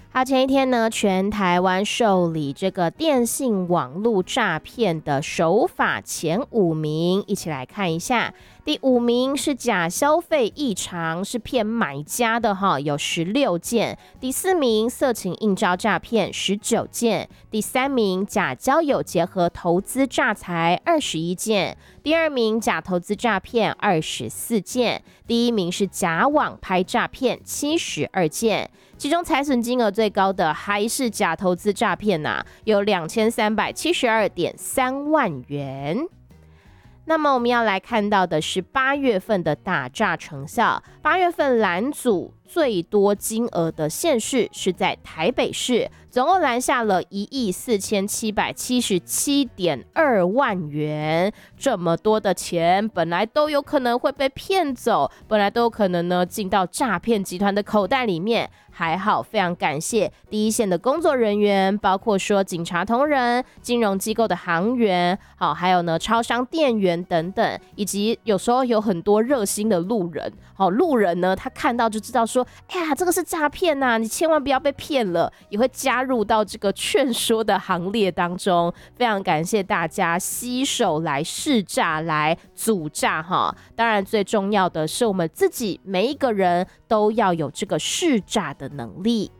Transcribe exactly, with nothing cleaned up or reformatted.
好，前一天呢，全台湾受理这个电信网络诈骗的手法前五名，一起来看一下。第五名是假消费异常，是骗买家的哈，有十六件。第四名色情应招诈骗十九件。第三名假交友结合投资诈财二十一件。第二名假投资诈骗二十四件。第一名是假网拍诈骗七十二件。其中财损金额最高的还是假投资诈骗呐、啊，有两千三百七十二点三万元。那么我们要来看到的是八月份的打诈成效。八月份拦阻最多金额的县市是在台北市，总共拦下了一亿四千七百七十七点二万元。这么多的钱，本来都有可能会被骗走，本来都有可能呢进到诈骗集团的口袋里面。还好，非常感谢第一线的工作人员，包括说警察同仁、金融机构的行员，好，还有呢超商店员等等，以及有时候有很多热心的路人，好，路人呢他看到就知道说，哎呀，这个是诈骗呐，你千万不要被骗了，也会加入到这个劝说的行列当中。非常感谢大家携手来试诈、来阻诈哈。当然，最重要的是我们自己每一个人都要有这个试诈的能力。